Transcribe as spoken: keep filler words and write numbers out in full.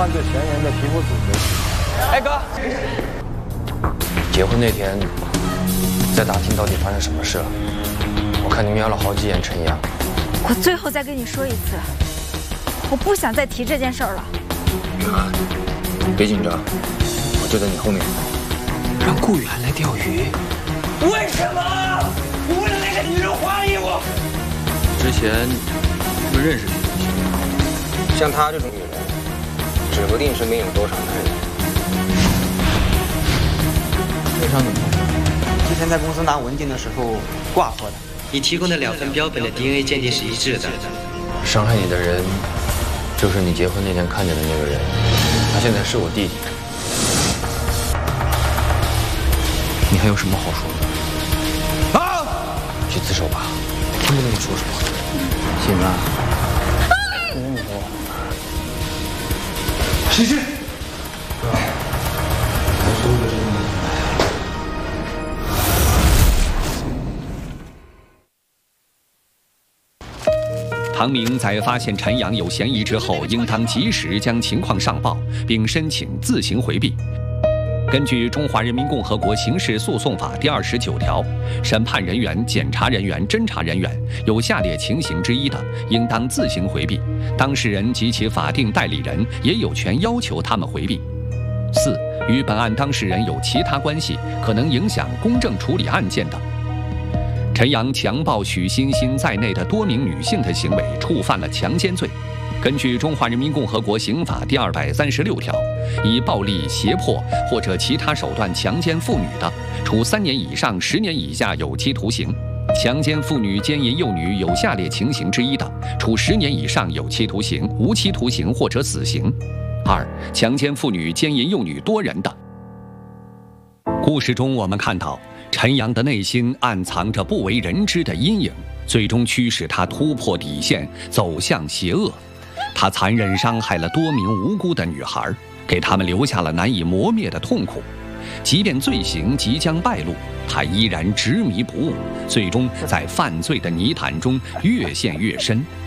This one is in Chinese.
犯罪嫌疑人的皮肤组织。 哎哥， 结婚那天在打听到底发生什么事了？我看你瞄了好几眼陈阳。 我最后再跟你说一次，我不想再提这件事儿了。 雨涵，别紧张，我就在你后面。 让顾雨涵来钓鱼，为什么？我为了那个女人怀疑我。 之前你们认识？像她这种女人，指不定身边有多少男人。 为啥怎么回事？ 之前在公司拿文件的时候挂错的。 你提供的两份标本的 D N A 鉴定是一致的。 伤害你的人，就是你结婚那天看见的那个人，他现在是我弟弟。你还有什么好说的？啊！去自首吧，听不懂你说什么。行啊。嗯， 谁去？ 唐明在发现陈阳有嫌疑之后，应当及时将情况上报，并申请自行回避。根据《中华人民共和国刑事诉讼法》第二十九条，审判人员、检察人员、侦查人员有下列情形之一的，应当自行回避；当事人及其法定代理人也有权要求他们回避。四、与本案当事人有其他关系，可能影响公正处理案件的。陈阳强暴许欣欣在内的多名女性的行为触犯了强奸罪。根据《中华人民共和国刑法》第二百三十六条，以暴力、胁迫或者其他手段强奸妇女的，处三年以上十年以下有期徒刑；强奸妇女、奸淫幼女有下列情形之一的，处十年以上有期徒刑、无期徒刑或者死刑。二、强奸妇女、奸淫幼女多人的。故事中我们看到，陈阳的内心暗藏着不为人知的阴影，最终驱使他突破底线，走向邪恶。他残忍伤害了多名无辜的女孩，给他们留下了难以磨灭的痛苦。即便罪行即将败露，他依然执迷不悟，最终在犯罪的泥潭中越陷越深，